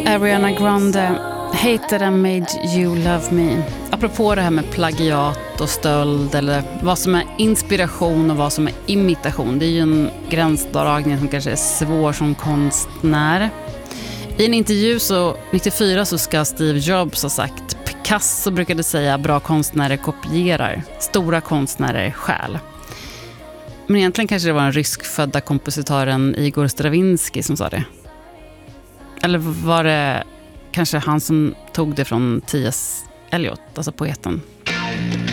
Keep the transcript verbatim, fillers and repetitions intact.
Ariana Grande, Hated and Made You Love Me. Apropå det här med plagiat och stöld, eller vad som är inspiration och vad som är imitation. Det är ju en gränsdragning som kanske är svår som konstnär. I en intervju så nittiofyra så ska Steve Jobs ha sagt: Picasso brukade säga bra konstnärer kopierar, stora konstnärer stjäl. Men egentligen kanske det var den ryskfödda kompositören Igor Stravinsky som sa det. Eller var det kanske han som tog det från T S Eliot, alltså poeten?